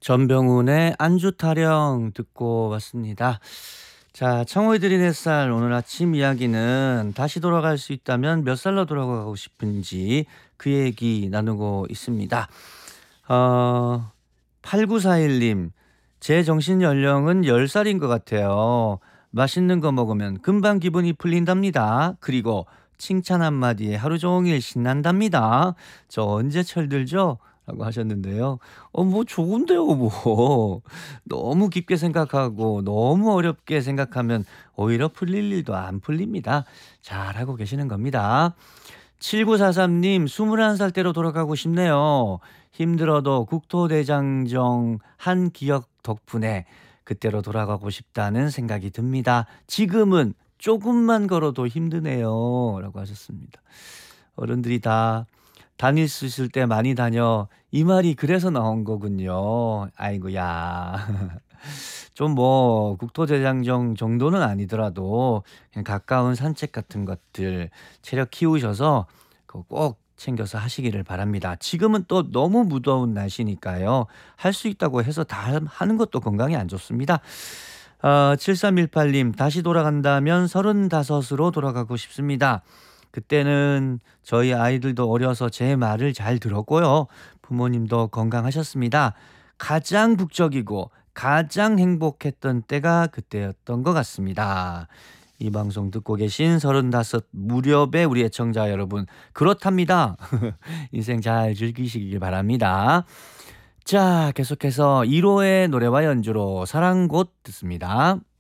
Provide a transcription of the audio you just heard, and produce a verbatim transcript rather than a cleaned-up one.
전병훈의 안주 타령 듣고 왔습니다. 자, 청호이들인 햇살 오늘 아침 이야기는 다시 돌아갈 수 있다면 몇 살로 돌아가고 싶은지 그 얘기 나누고 있습니다. 어, 팔구사일 님, 제 정신 연령은 열 살인 것 같아요. 맛있는 거 먹으면 금방 기분이 풀린답니다. 그리고 칭찬 한마디에 하루 종일 신난답니다. 저 언제 철들죠? 라고 하셨는데요. 어, 뭐 좋은데요, 뭐. 너무 깊게 생각하고 너무 어렵게 생각하면 오히려 풀릴 일도 안 풀립니다. 잘하고 계시는 겁니다. 칠구사삼 님, 스물한 살 때로 돌아가고 싶네요. 힘들어도 국토대장정 한 기억 덕분에 그때로 돌아가고 싶다는 생각이 듭니다. 지금은 조금만 걸어도 힘드네요. 라고 하셨습니다. 어른들이 다 다닐 수 있을 때 많이 다녀. 이 말이 그래서 나온 거군요. 아이고야. 좀 뭐 국토대장정 정도는 아니더라도 그냥 가까운 산책 같은 것들 체력 키우셔서 그거 꼭 챙겨서 하시기를 바랍니다. 지금은 또 너무 무더운 날씨니까요. 할 수 있다고 해서 다 하는 것도 건강에 안 좋습니다. 어, 칠삼일팔 님, 다시 돌아간다면 서른다섯으로 돌아가고 싶습니다. 그때는 저희 아이들도 어려서 제 말을 잘 들었고요. 부모님도 건강하셨습니다. 가장 북적이고 가장 행복했던 때가 그때였던 것 같습니다. 이 방송 듣고 계신 서른다섯 무렵의 우리 애청자 여러분, 그렇답니다. 인생 잘 즐기시길 바랍니다. 자, 계속해서 일 호의 노래와 연주로 사랑 곧 듣습니다.